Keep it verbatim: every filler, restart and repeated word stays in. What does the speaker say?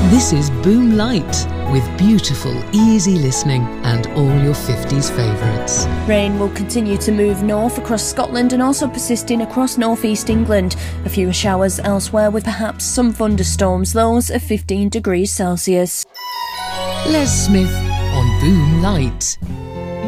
This is Boom Light, with beautiful, easy listening and all your fifties favourites. Rain will continue to move north across Scotland and also persisting across northeast England. A few showers elsewhere with perhaps some thunderstorms, those at fifteen degrees Celsius. Les Smith on Boom Light.